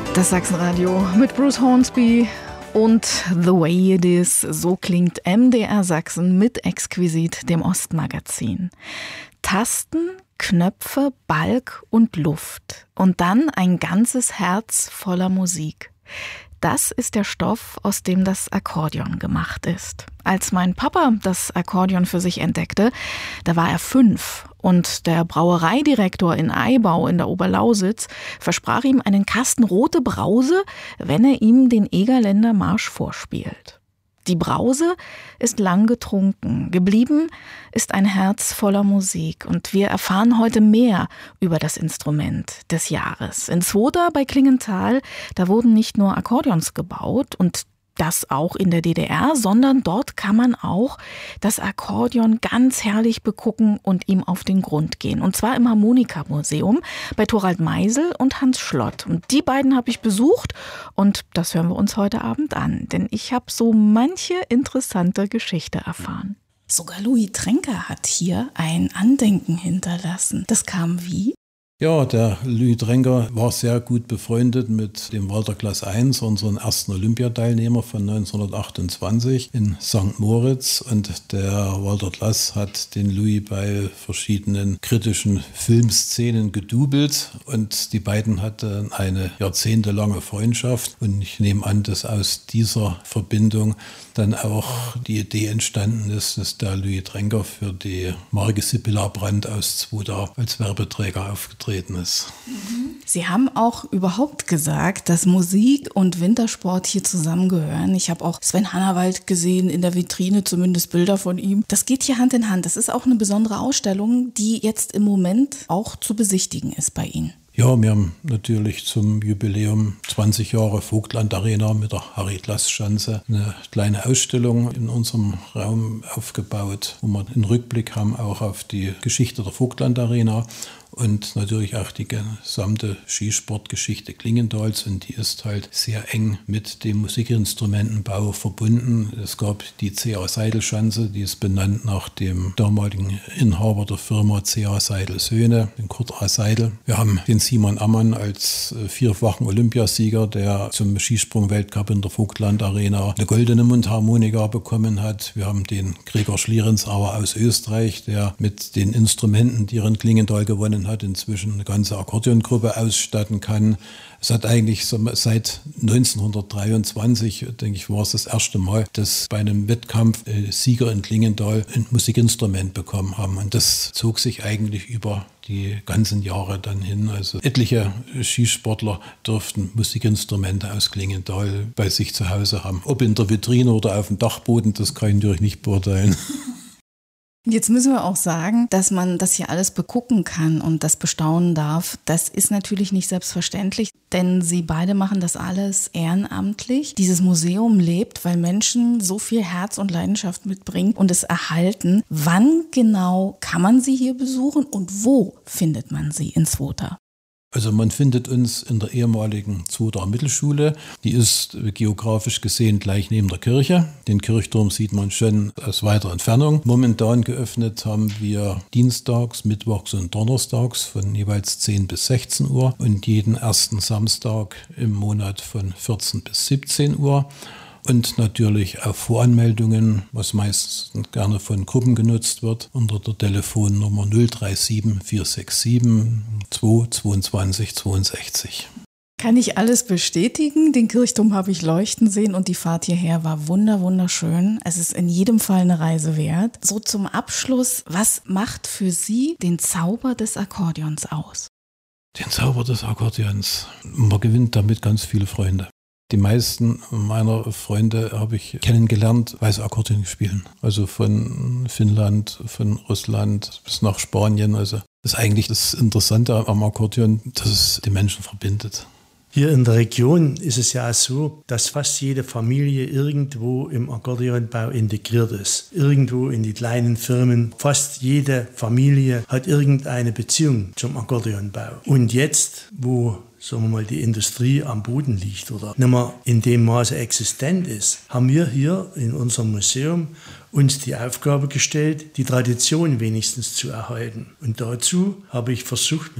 Das Sachsenradio mit Bruce Hornsby und The Way It Is. So klingt MDR Sachsen mit Exquisit, dem Ostmagazin. Tasten, Knöpfe, Balk und Luft. Und dann ein ganzes Herz voller Musik. Das ist der Stoff, aus dem das Akkordeon gemacht ist. Als mein Papa das Akkordeon für sich entdeckte, da war er 5 und der Brauereidirektor in Aibau in der Oberlausitz versprach ihm einen Kasten rote Brause, wenn er ihm den Egerländer Marsch vorspielt. Die Brause ist lang getrunken. Geblieben ist ein Herz voller Musik. Und wir erfahren heute mehr über das Instrument des Jahres. In Zwoda bei Klingenthal, da wurden nicht nur Akkordeons gebaut und das auch in der DDR, sondern dort kann man auch das Akkordeon ganz herrlich begucken und ihm auf den Grund gehen. Und zwar im Harmonikamuseum bei Thorald Meisel und Hans Schlott. Und die beiden habe ich besucht und das hören wir uns heute Abend an. Denn ich habe so manche interessante Geschichte erfahren. Sogar Louis Tränker hat hier ein Andenken hinterlassen. Das kam wie? Ja, der Louis Tränker war sehr gut befreundet mit dem Walter Klass 1, unseren ersten Olympiateilnehmer von 1928 in St. Moritz. Und der Walter Klass hat den Louis bei verschiedenen kritischen Filmszenen gedoubelt. Und die beiden hatten eine jahrzehntelange Freundschaft. Und ich nehme an, dass aus dieser Verbindung dann auch die Idee entstanden ist, dass der Louis Tränker für die Marke Sibylla Brandt aus Zwoda als Werbeträger aufgetreten ist. Sie haben auch überhaupt gesagt, dass Musik und Wintersport hier zusammengehören. Ich habe auch Sven Hannawald gesehen in der Vitrine, zumindest Bilder von ihm. Das geht hier Hand in Hand. Das ist auch eine besondere Ausstellung, die jetzt im Moment auch zu besichtigen ist bei Ihnen. Ja, wir haben natürlich zum Jubiläum 20 Jahre Vogtland Arena mit der Harry-Glass-Schanze eine kleine Ausstellung in unserem Raum aufgebaut, wo wir einen Rückblick haben auch auf die Geschichte der Vogtland Arena und natürlich auch die gesamte Skisportgeschichte Klingendals, und die ist halt sehr eng mit dem Musikinstrumentenbau verbunden. Es gab die C.A. Seidel-Schanze, die ist benannt nach dem damaligen Inhaber der Firma C.A. Seidel Söhne, den Kurt A. Seidel. Wir haben den Simon Ammann als 4-fachen Olympiasieger, der zum Skisprung-Weltcup in der Vogtland Arena eine goldene Mundharmonika bekommen hat. Wir haben den Gregor Schlierenzauer aus Österreich, der mit den Instrumenten, die er in Klingendal gewonnen hat, inzwischen eine ganze Akkordeongruppe ausstatten kann. Es hat eigentlich seit 1923, denke ich, war es das erste Mal, dass bei einem Wettkampf Sieger in Klingendal ein Musikinstrument bekommen haben. Und das zog sich eigentlich über die ganzen Jahre dann hin. Also etliche Skisportler durften Musikinstrumente aus Klingendal bei sich zu Hause haben. Ob in der Vitrine oder auf dem Dachboden, das kann ich natürlich nicht beurteilen. Jetzt müssen wir auch sagen, dass man das hier alles begucken kann und das bestaunen darf. Das ist natürlich nicht selbstverständlich, denn Sie beide machen das alles ehrenamtlich. Dieses Museum lebt, weil Menschen so viel Herz und Leidenschaft mitbringen und es erhalten. Wann genau kann man Sie hier besuchen und wo findet man Sie in Zwoda? Also man findet uns in der ehemaligen Zwodaer Mittelschule. Die ist geografisch gesehen gleich neben der Kirche. Den Kirchturm sieht man schon aus weiter Entfernung. Momentan geöffnet haben wir dienstags, mittwochs und donnerstags von jeweils 10 bis 16 Uhr und jeden ersten Samstag im Monat von 14 bis 17 Uhr. Und natürlich auf Voranmeldungen, was meistens gerne von Gruppen genutzt wird, unter der Telefonnummer 037 467 222 62. Kann ich alles bestätigen. Den Kirchturm habe ich leuchten sehen und die Fahrt hierher war wunderschön. Es ist in jedem Fall eine Reise wert. So zum Abschluss, was macht für Sie den Zauber des Akkordeons aus? Den Zauber des Akkordeons. Man gewinnt damit ganz viele Freunde. Die meisten meiner Freunde habe ich kennengelernt, weil sie Akkordeon spielen. Also von Finnland, von Russland bis nach Spanien. Also das ist eigentlich das Interessante am Akkordeon, dass es die Menschen verbindet. Hier in der Region ist es ja auch so, dass fast jede Familie irgendwo im Akkordeonbau integriert ist. Irgendwo in die kleinen Firmen. Fast jede Familie hat irgendeine Beziehung zum Akkordeonbau. Und jetzt, wo sagen wir mal, die Industrie am Boden liegt oder nicht mehr in dem Maße existent ist, haben wir hier in unserem Museum uns die Aufgabe gestellt, die Tradition wenigstens zu erhalten. Und dazu habe ich versucht,